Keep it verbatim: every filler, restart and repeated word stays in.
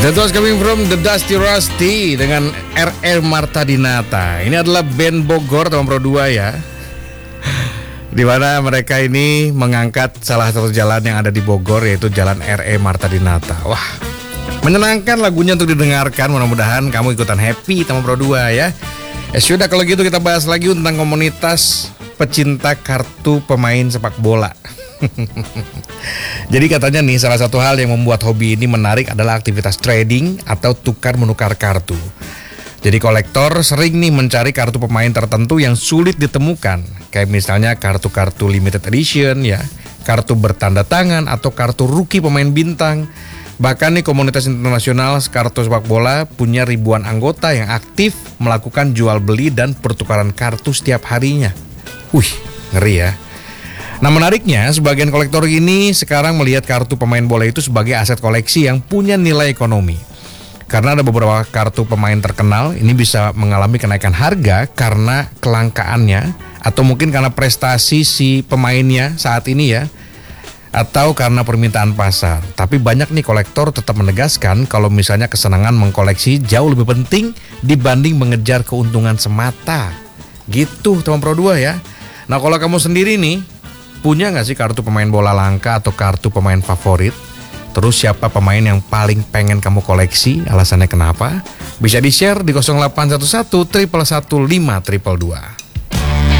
That was coming from The Dusty Rusty dengan R E Marta Dinata. Ini adalah band Bogor tahun Pro dua ya, di mana mereka ini mengangkat salah satu jalan yang ada di Bogor, yaitu Jalan R E Marta Dinata. Wah, menyenangkan lagunya untuk didengarkan. Mudah-mudahan kamu ikutan happy sama Pro dua ya. Eh sudah, kalau gitu kita bahas lagi tentang komunitas pecinta kartu pemain sepak bola. Jadi katanya nih, salah satu hal yang membuat hobi ini menarik adalah aktivitas trading atau tukar menukar kartu. Jadi kolektor sering nih mencari kartu pemain tertentu yang sulit ditemukan, kayak misalnya kartu-kartu limited edition ya, kartu bertanda tangan atau kartu rookie pemain bintang. Bahkan nih komunitas internasional kartu sepak bola punya ribuan anggota yang aktif melakukan jual beli dan pertukaran kartu setiap harinya. Wih, ngeri ya. Nah, menariknya, sebagian kolektor ini sekarang melihat kartu pemain bola itu sebagai aset koleksi yang punya nilai ekonomi. Karena ada beberapa kartu pemain terkenal ini bisa mengalami kenaikan harga karena kelangkaannya, atau mungkin karena prestasi si pemainnya saat ini ya, atau karena permintaan pasar. Tapi banyak nih kolektor tetap menegaskan kalau misalnya kesenangan mengkoleksi jauh lebih penting dibanding mengejar keuntungan semata. Gitu teman Pro dua ya. Nah, kalau kamu sendiri nih, punya nggak sih kartu pemain bola langka atau kartu pemain favorit? Terus siapa pemain yang paling pengen kamu koleksi? Alasannya kenapa? Bisa di-share di nol delapan satu satu satu satu satu lima dua dua dua.